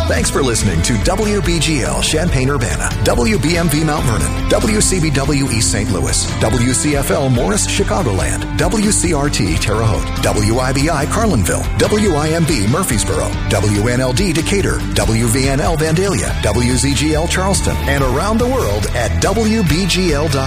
Thanks for listening to WBGL Champaign-Urbana, WBMV Mount Vernon, WCBW East St. Louis, WCFL Morris, Chicagoland, WCRT Terre Haute, WIBI Carlinville, WIMB Murfreesboro, WNLD Decatur, WVNL Vandalia, WZGL Charleston, and around the world at WBGL.com.